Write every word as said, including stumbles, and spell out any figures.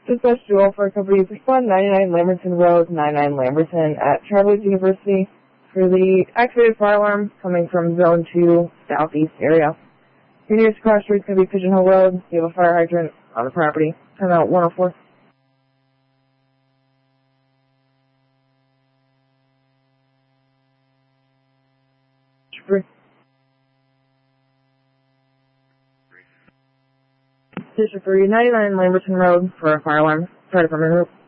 Dispatch dual for company respond ninety-nine Lamberton Road, ninety-nine Lamberton at Travelers University for the activated fire alarm coming from zone two southeast area. Your nearest cross street is going to be Pigeonhole Road. You have a fire hydrant on the property. Time out one oh four. District three, ninety-nine Lamberton Road for a fire alarm. Fire department group.